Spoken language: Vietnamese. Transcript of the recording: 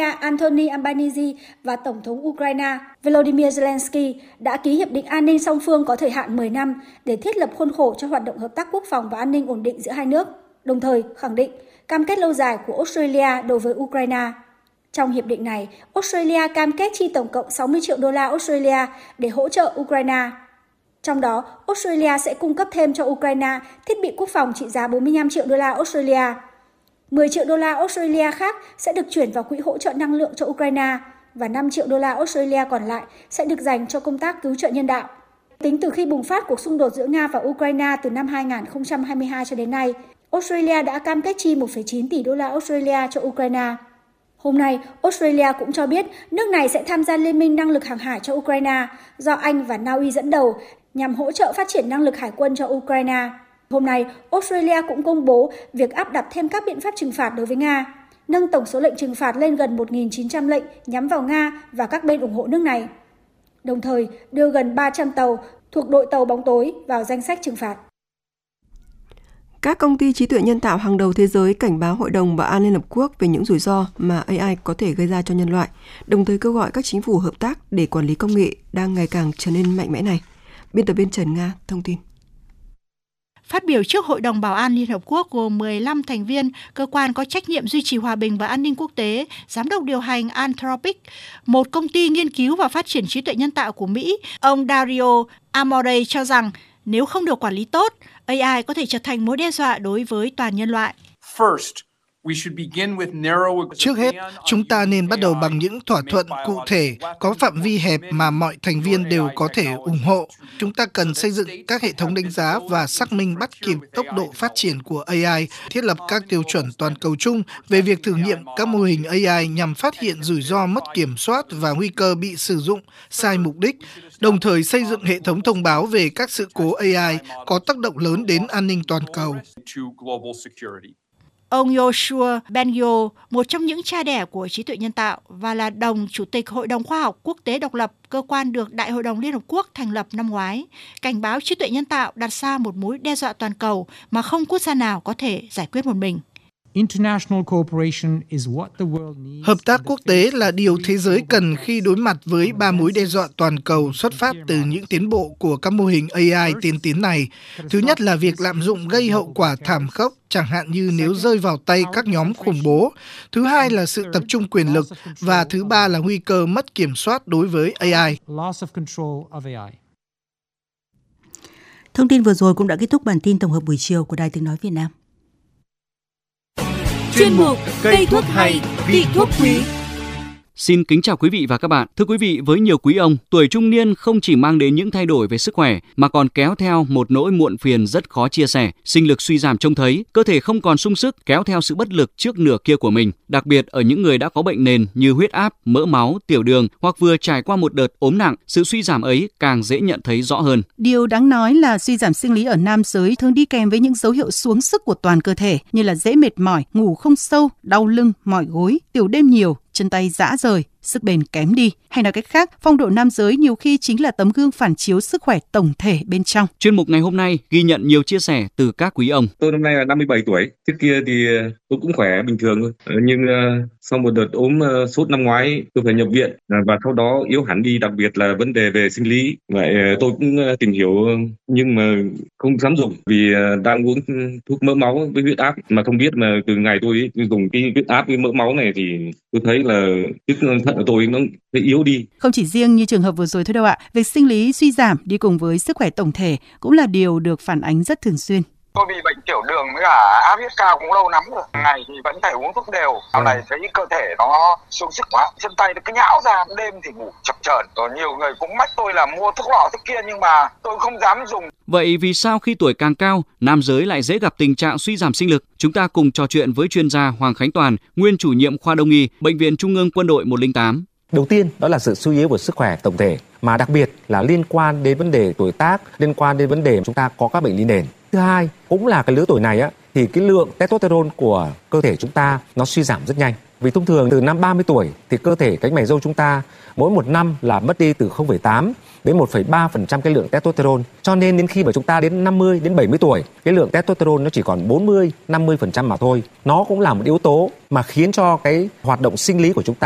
Anthony Albanese và Tổng thống Ukraine Volodymyr Zelensky đã ký hiệp định an ninh song phương có thời hạn 10 năm để thiết lập khuôn khổ cho hoạt động hợp tác quốc phòng và an ninh ổn định giữa hai nước, đồng thời khẳng định cam kết lâu dài của Australia đối với Ukraine. Trong hiệp định này, Australia cam kết chi tổng cộng 60 triệu đô la Australia để hỗ trợ Ukraine. Trong đó, Australia sẽ cung cấp thêm cho Ukraine thiết bị quốc phòng trị giá 45 triệu đô la Australia. 10 triệu đô la Australia khác sẽ được chuyển vào quỹ hỗ trợ năng lượng cho Ukraine và 5 triệu đô la Australia còn lại sẽ được dành cho công tác cứu trợ nhân đạo. Tính từ khi bùng phát cuộc xung đột giữa Nga và Ukraine từ năm 2022 cho đến nay, Australia đã cam kết chi 1,9 tỷ đô la Australia cho Ukraine. Hôm nay, Australia cũng cho biết nước này sẽ tham gia Liên minh năng lực hàng hải cho Ukraine do Anh và Na Uy dẫn đầu nhằm hỗ trợ phát triển năng lực hải quân cho Ukraine. Hôm nay, Australia cũng công bố việc áp đặt thêm các biện pháp trừng phạt đối với Nga, nâng tổng số lệnh trừng phạt lên gần 1.900 lệnh nhắm vào Nga và các bên ủng hộ nước này, đồng thời đưa gần 300 tàu thuộc đội tàu bóng tối vào danh sách trừng phạt. Các công ty trí tuệ nhân tạo hàng đầu thế giới cảnh báo Hội đồng Bảo an Liên Hợp Quốc về những rủi ro mà AI có thể gây ra cho nhân loại, đồng thời kêu gọi các chính phủ hợp tác để quản lý công nghệ đang ngày càng trở nên mạnh mẽ này. Biên tập viên Trần Nga thông tin. Phát biểu trước Hội đồng Bảo an Liên Hợp Quốc gồm 15 thành viên, cơ quan có trách nhiệm duy trì hòa bình và an ninh quốc tế, giám đốc điều hành Anthropic, một công ty nghiên cứu và phát triển trí tuệ nhân tạo của Mỹ, ông Dario Amorey cho rằng nếu không được quản lý tốt, AI có thể trở thành mối đe dọa đối với toàn nhân loại. Trước hết, chúng ta nên bắt đầu bằng những thỏa thuận cụ thể, có phạm vi hẹp mà mọi thành viên đều có thể ủng hộ. Chúng ta cần xây dựng các hệ thống đánh giá và xác minh bắt kịp tốc độ phát triển của AI, thiết lập các tiêu chuẩn toàn cầu chung về việc thử nghiệm các mô hình AI nhằm phát hiện rủi ro mất kiểm soát và nguy cơ bị sử dụng sai mục đích, đồng thời xây dựng hệ thống thông báo về các sự cố AI có tác động lớn đến an ninh toàn cầu. Ông Yoshua Bengio, một trong những cha đẻ của trí tuệ nhân tạo và là đồng chủ tịch Hội đồng Khoa học Quốc tế độc lập, cơ quan được Đại hội đồng Liên Hợp Quốc thành lập năm ngoái, cảnh báo trí tuệ nhân tạo đặt ra một mối đe dọa toàn cầu mà không quốc gia nào có thể giải quyết một mình. Hợp tác quốc tế là điều thế giới cần khi đối mặt với 3 mối đe dọa toàn cầu xuất phát từ những tiến bộ của các mô hình AI tiên tiến này. Thứ nhất là việc lạm dụng gây hậu quả thảm khốc, chẳng hạn như nếu rơi vào tay các nhóm khủng bố. Thứ hai là sự tập trung quyền lực. Và thứ ba là nguy cơ mất kiểm soát đối với AI. Thông tin vừa rồi cũng đã kết thúc bản tin tổng hợp buổi chiều của Đài Tiếng nói Việt Nam. Chuyên mục cây thuốc hay, vị thuốc quý. Xin kính chào quý vị và các bạn. Thưa quý vị, với nhiều quý ông, tuổi trung niên không chỉ mang đến những thay đổi về sức khỏe mà còn kéo theo một nỗi muộn phiền rất khó chia sẻ. Sinh lực suy giảm trông thấy, cơ thể không còn sung sức, kéo theo sự bất lực trước nửa kia của mình. Đặc biệt ở những người đã có bệnh nền như huyết áp, mỡ máu, tiểu đường hoặc vừa trải qua một đợt ốm nặng, sự suy giảm ấy càng dễ nhận thấy rõ hơn. Điều đáng nói là suy giảm sinh lý ở nam giới thường đi kèm với những dấu hiệu xuống sức của toàn cơ thể như là dễ mệt mỏi, ngủ không sâu, đau lưng, mỏi gối, tiểu đêm nhiều, chân tay rã rời, sức bền kém đi. Hay nói cách khác, phong độ nam giới nhiều khi chính là tấm gương phản chiếu sức khỏe tổng thể bên trong. Chuyên mục ngày hôm nay ghi nhận nhiều chia sẻ từ các quý ông. Tôi năm nay là 57 tuổi. Trước kia thì tôi cũng khỏe bình thường thôi. Nhưng sau một đợt ốm sốt năm ngoái, tôi phải nhập viện và sau đó yếu hẳn đi, đặc biệt là vấn đề về sinh lý. Vậy tôi cũng tìm hiểu nhưng mà không dám dùng vì đang uống thuốc mỡ máu với huyết áp mà không biết mà từ ngày tôi dùng cái huyết áp với mỡ máu này thì tôi thấy là chức thận của tôi nó yếu đi. Không chỉ riêng như trường hợp vừa rồi thôi đâu ạ, việc sinh lý suy giảm đi cùng với sức khỏe tổng thể cũng là điều được phản ánh rất thường xuyên. Tôi bị bệnh tiểu đường với cả áp huyết cao cũng lâu lắm rồi. Ngày thì vẫn phải uống thuốc đều. Sau này thấy cơ thể nó xuống sức quá, chân tay nó cứ nhão ra, đêm thì ngủ chập chờn. Rồi nhiều người cũng mách tôi là mua thuốc nọ thuốc kia nhưng mà tôi không dám dùng. Vậy vì sao khi tuổi càng cao, nam giới lại dễ gặp tình trạng suy giảm sinh lực? Chúng ta cùng trò chuyện với chuyên gia Hoàng Khánh Toàn, nguyên chủ nhiệm khoa Đông y, Bệnh viện Trung ương Quân đội 108. Đầu tiên đó là sự suy yếu của sức khỏe tổng thể, mà đặc biệt là liên quan đến vấn đề tuổi tác, liên quan đến vấn đề chúng ta có các bệnh lý nền. Thứ hai cũng là cái lứa tuổi này thì cái lượng testosterone của cơ thể chúng ta nó suy giảm rất nhanh. Vì thông thường từ năm 30 tuổi thì cơ thể cánh mày râu chúng ta mỗi một năm là mất đi từ 0,8 đến 1,3% cái lượng testosterone. Cho nên đến khi mà chúng ta đến 50 đến 70 tuổi, cái lượng testosterone nó chỉ còn 40-50% mà thôi. Nó cũng là một yếu tố mà khiến cho cái hoạt động sinh lý của chúng ta